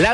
Las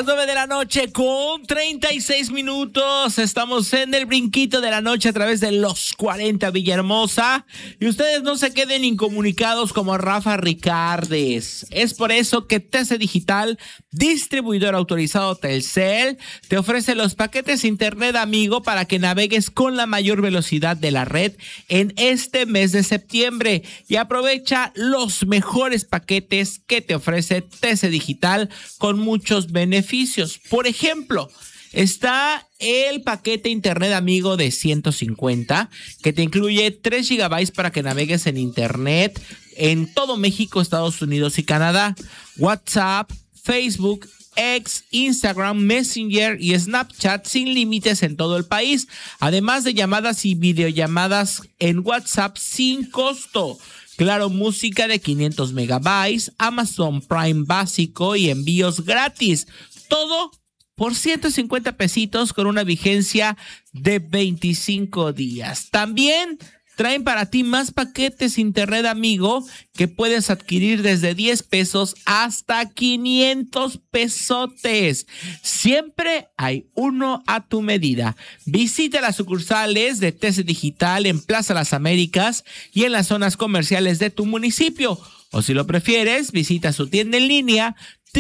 9:36 Estamos en el brinquito de la noche a través de los 40 Villahermosa. Y ustedes no se queden incomunicados como Rafa Ricardes. Es por eso que TC Digital, distribuidor autorizado Telcel, te ofrece los paquetes Internet Amigo para que navegues con la mayor velocidad de la red en este mes de septiembre. Y aprovecha los mejores paquetes que te ofrece TC Digital con muchos beneficios. Por ejemplo, está el paquete Internet Amigo de 150 que te incluye 3 GB para que navegues en Internet en todo México, Estados Unidos y Canadá. WhatsApp, Facebook, X, Instagram, Messenger y Snapchat sin límites en todo el país. Además de llamadas y videollamadas en WhatsApp sin costo. Claro, música de 500 megabytes, Amazon Prime básico y envíos gratis. Todo por 150 pesitos con una vigencia de 25 días. También traen para ti más paquetes Internet Amigo que puedes adquirir desde 10 pesos hasta 500 pesotes. Siempre hay uno a tu medida. Visita las sucursales de TC Digital en Plaza Las Américas y en las zonas comerciales de tu municipio. O si lo prefieres, visita su tienda en línea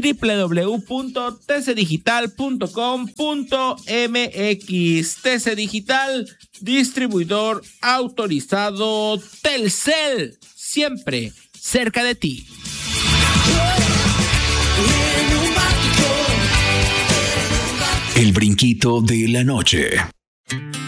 www.tcdigital.com.mx. TC Digital, distribuidor autorizado Telcel, siempre cerca de ti. El brinquito de la noche.